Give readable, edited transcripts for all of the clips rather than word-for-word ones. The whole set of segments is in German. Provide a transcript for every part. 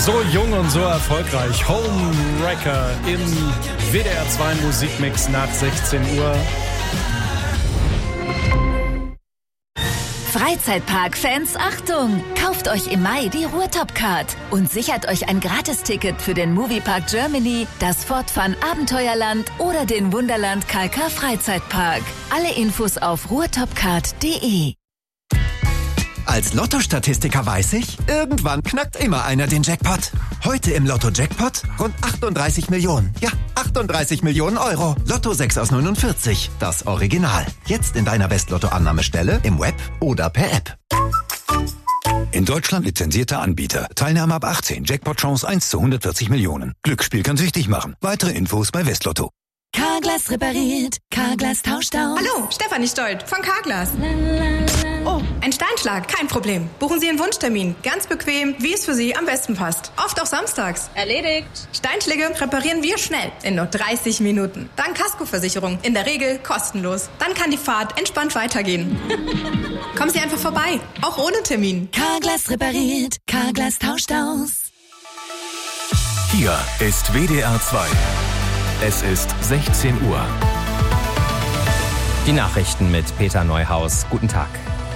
So jung und so erfolgreich. Homewrecker im WDR 2 Musikmix nach 16 Uhr. Freizeitpark-Fans, Achtung! Kauft euch im Mai die Ruhrtop-Card und sichert euch ein Gratisticket für den Moviepark Germany, das Fort Fun Abenteuerland oder den Wunderland Kalkar Freizeitpark. Alle Infos auf ruhrtopcard.de. Als Lotto-Statistiker weiß ich, irgendwann knackt immer einer den Jackpot. Heute im Lotto-Jackpot rund 38 Millionen. Ja, 38 Millionen Euro. Lotto 6 aus 49, das Original. Jetzt in deiner West-Lotto-Annahmestelle, im Web oder per App. In Deutschland lizenzierter Anbieter. Teilnahme ab 18. Jackpot-Chance 1 zu 140 Millionen. Glücksspiel kann süchtig machen. Weitere Infos bei Westlotto. Carglass repariert, Carglass tauscht aus. Hallo, Stefanie Stolt von Carglass. Oh, ein Steinschlag, kein Problem. Buchen Sie einen Wunschtermin. Ganz bequem, wie es für Sie am besten passt. Oft auch samstags. Erledigt. Steinschläge reparieren wir schnell, in nur 30 Minuten. Dank Kaskoversicherung, in der Regel kostenlos. Dann kann die Fahrt entspannt weitergehen. Kommen Sie einfach vorbei, auch ohne Termin. Carglass repariert, Carglass tauscht aus. Hier ist WDR 2. Es ist 16 Uhr. Die Nachrichten mit Peter Neuhaus. Guten Tag.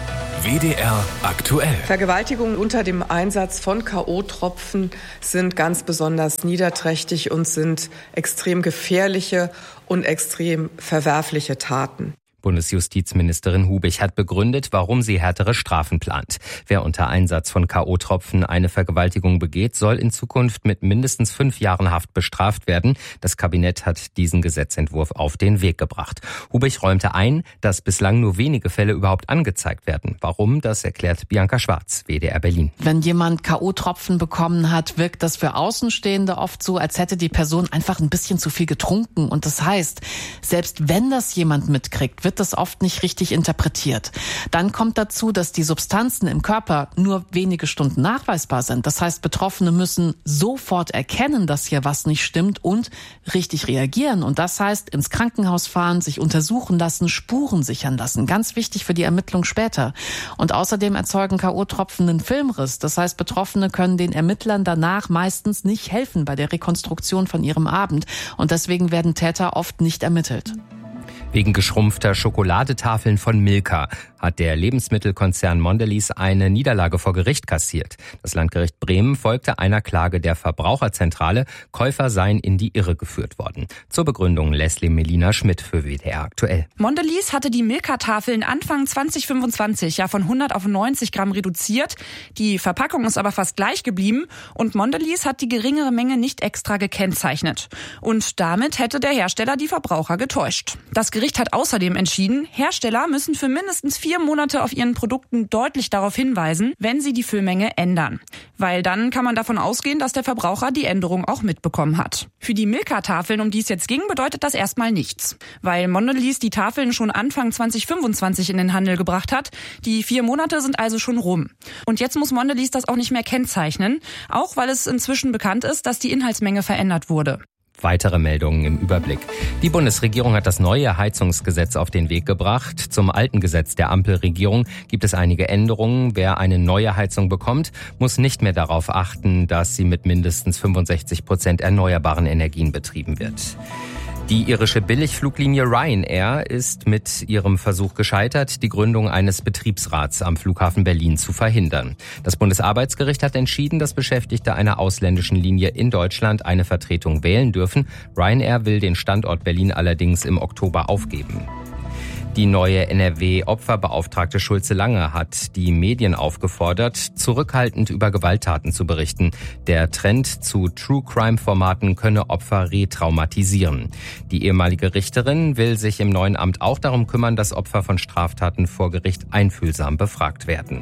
WDR aktuell. Vergewaltigungen unter dem Einsatz von K.O.-Tropfen sind ganz besonders niederträchtig und sind extrem gefährliche und extrem verwerfliche Taten. Bundesjustizministerin Hubich hat begründet, warum sie härtere Strafen plant. Wer unter Einsatz von K.O.-Tropfen eine Vergewaltigung begeht, soll in Zukunft mit mindestens 5 Jahren Haft bestraft werden. Das Kabinett hat diesen Gesetzentwurf auf den Weg gebracht. Hubich räumte ein, dass bislang nur wenige Fälle überhaupt angezeigt werden. Warum, das erklärt Bianca Schwarz, WDR Berlin. Wenn jemand K.O.-Tropfen bekommen hat, wirkt das für Außenstehende oft so, als hätte die Person einfach ein bisschen zu viel getrunken. Und das heißt, selbst wenn das jemand mitkriegt, wird das oft nicht richtig interpretiert. Dann kommt dazu, dass die Substanzen im Körper nur wenige Stunden nachweisbar sind. Das heißt, Betroffene müssen sofort erkennen, dass hier was nicht stimmt und richtig reagieren. Und das heißt, ins Krankenhaus fahren, sich untersuchen lassen, Spuren sichern lassen. Ganz wichtig für die Ermittlung später. Und außerdem erzeugen K.O.-Tropfen einen Filmriss. Das heißt, Betroffene können den Ermittlern danach meistens nicht helfen bei der Rekonstruktion von ihrem Abend. Und deswegen werden Täter oft nicht ermittelt. Wegen geschrumpfter Schokoladetafeln von Milka hat der Lebensmittelkonzern Mondelez eine Niederlage vor Gericht kassiert. Das Landgericht Bremen folgte einer Klage der Verbraucherzentrale. Käufer seien in die Irre geführt worden. Zur Begründung Leslie Melina Schmidt für WDR aktuell. Mondelez hatte die Milka-Tafeln Anfang 2025 von 100 auf 90 Gramm reduziert. Die Verpackung ist aber fast gleich geblieben und Mondelez hat die geringere Menge nicht extra gekennzeichnet. Und damit hätte der Hersteller die Verbraucher getäuscht. Das Gericht hat außerdem entschieden, Hersteller müssen für mindestens 4 Monate auf ihren Produkten deutlich darauf hinweisen, wenn sie die Füllmenge ändern. Weil dann kann man davon ausgehen, dass der Verbraucher die Änderung auch mitbekommen hat. Für die Milka-Tafeln, um die es jetzt ging, bedeutet das erstmal nichts. Weil Mondelez die Tafeln schon Anfang 2025 in den Handel gebracht hat. Die 4 Monate sind also schon rum. Und jetzt muss Mondelez das auch nicht mehr kennzeichnen, auch weil es inzwischen bekannt ist, dass die Inhaltsmenge verändert wurde. Weitere Meldungen im Überblick. Die Bundesregierung hat das neue Heizungsgesetz auf den Weg gebracht. Zum alten Gesetz der Ampelregierung gibt es einige Änderungen. Wer eine neue Heizung bekommt, muss nicht mehr darauf achten, dass sie mit mindestens 65% erneuerbaren Energien betrieben wird. Die irische Billigfluglinie Ryanair ist mit ihrem Versuch gescheitert, die Gründung eines Betriebsrats am Flughafen Berlin zu verhindern. Das Bundesarbeitsgericht hat entschieden, dass Beschäftigte einer ausländischen Linie in Deutschland eine Vertretung wählen dürfen. Ryanair will den Standort Berlin allerdings im Oktober aufgeben. Die neue NRW-Opferbeauftragte Schulze Lange hat die Medien aufgefordert, zurückhaltend über Gewalttaten zu berichten. Der Trend zu True-Crime-Formaten könne Opfer retraumatisieren. Die ehemalige Richterin will sich im neuen Amt auch darum kümmern, dass Opfer von Straftaten vor Gericht einfühlsam befragt werden.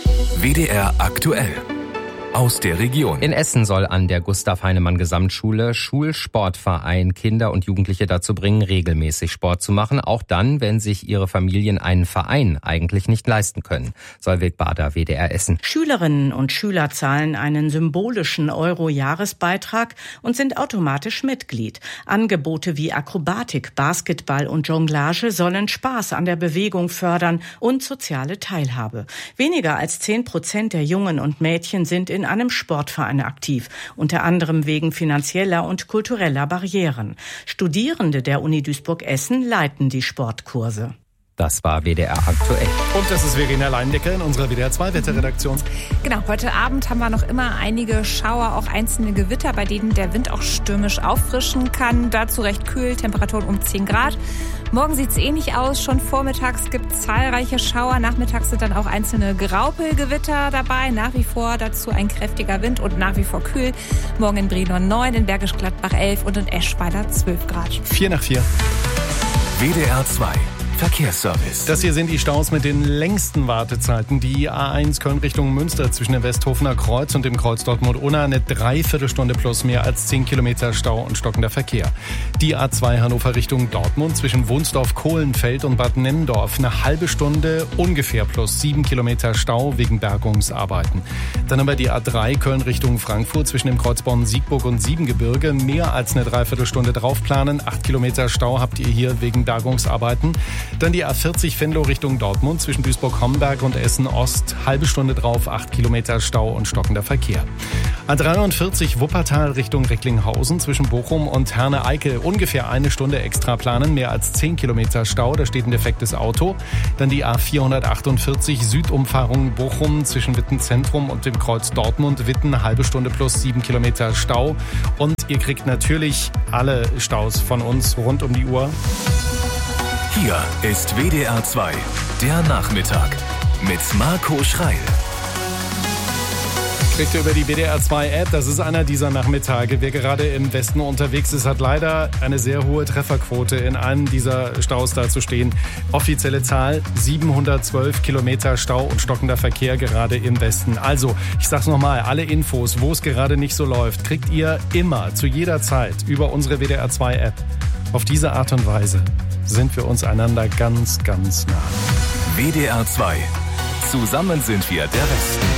WDR aktuell. Aus der Region. In Essen soll an der Gustav-Heinemann-Gesamtschule Schulsportverein Kinder und Jugendliche dazu bringen, regelmäßig Sport zu machen, auch dann, wenn sich ihre Familien einen Verein eigentlich nicht leisten können. Solveig Bader, WDR Essen. Schülerinnen und Schüler zahlen einen symbolischen Euro-Jahresbeitrag und sind automatisch Mitglied. Angebote wie Akrobatik, Basketball und Jonglage sollen Spaß an der Bewegung fördern und soziale Teilhabe. Weniger als 10% der Jungen und Mädchen sind in in einem Sportverein aktiv, unter anderem wegen finanzieller und kultureller Barrieren. Studierende der Uni Duisburg-Essen leiten die Sportkurse. Das war WDR aktuell. Und das ist Verena Leindecker in unserer WDR 2 Wetterredaktion. Genau, heute Abend haben wir noch immer einige Schauer, auch einzelne Gewitter, bei denen der Wind auch stürmisch auffrischen kann. Dazu recht kühl, Temperaturen um 10 Grad. Morgen sieht es ähnlich aus. Schon vormittags gibt es zahlreiche Schauer. Nachmittags sind dann auch einzelne Graupelgewitter dabei. Nach wie vor dazu ein kräftiger Wind und nach wie vor kühl. Morgen in Brilon 9, in Bergisch Gladbach 11 und in Eschweiler 12 Grad. 4 nach 4. WDR 2 Verkehrsservice. Das hier sind die Staus mit den längsten Wartezeiten. Die A1 Köln Richtung Münster zwischen dem Westhofener Kreuz und dem Kreuz Dortmund-Unna eine Dreiviertelstunde plus mehr als 10 Kilometer Stau und stockender Verkehr. Die A2 Hannover Richtung Dortmund zwischen Wunsdorf-Kohlenfeld und Bad Nennendorf eine halbe Stunde ungefähr plus 7 Kilometer Stau wegen Bergungsarbeiten. Dann haben wir die A3 Köln Richtung Frankfurt zwischen dem Kreuz Bonn-Siegburg und Siebengebirge mehr als eine Dreiviertelstunde draufplanen. 8 Kilometer Stau habt ihr hier wegen Bergungsarbeiten. Dann die A40 Venlo Richtung Dortmund zwischen Duisburg-Homberg und Essen-Ost. Halbe Stunde drauf, 8 Kilometer Stau und stockender Verkehr. A43 Wuppertal Richtung Recklinghausen zwischen Bochum und Herne-Eickel. Ungefähr eine Stunde extra planen, mehr als 10 Kilometer Stau. Da steht ein defektes Auto. Dann die A448 Südumfahrung Bochum zwischen Witten-Zentrum und dem Kreuz Dortmund-Witten. Halbe Stunde plus 7 Kilometer Stau. Und ihr kriegt natürlich alle Staus von uns rund um die Uhr. Hier ist WDR 2, der Nachmittag mit Marco Schreil. Kriegt ihr über die WDR 2 App, das ist einer dieser Nachmittage. Wer gerade im Westen unterwegs ist, hat leider eine sehr hohe Trefferquote, in einem dieser Staus da zu stehen. Offizielle Zahl, 712 Kilometer Stau und stockender Verkehr gerade im Westen. Also, ich sag's nochmal, alle Infos, wo es gerade nicht so läuft, kriegt ihr immer, zu jeder Zeit über unsere WDR 2 App. Auf diese Art und Weise sind wir uns einander ganz, ganz nah. WDR 2. Zusammen sind wir der Westen.